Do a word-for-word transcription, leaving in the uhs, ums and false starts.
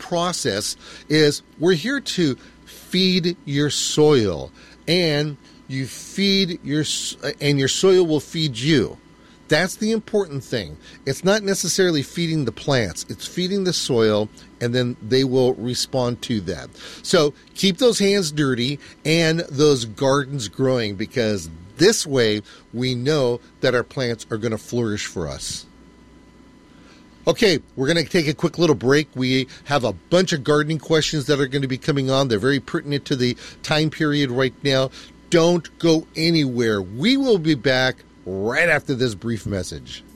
process is we're here to feed your soil, and you feed your and your soil will feed you. That's the important thing. It's not necessarily feeding the plants. It's feeding the soil, and then they will respond to that. So keep those hands dirty and those gardens growing, because this way we know that our plants are going to flourish for us. Okay, we're going to take a quick little break. We have a bunch of gardening questions that are going to be coming on. They're very pertinent to the time period right now. Don't go anywhere. We will be back right after this brief message.